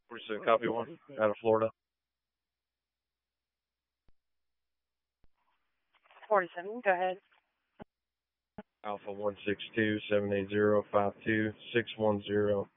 47 copy one out of Florida. 47, go ahead. Alpha 162-780-52610.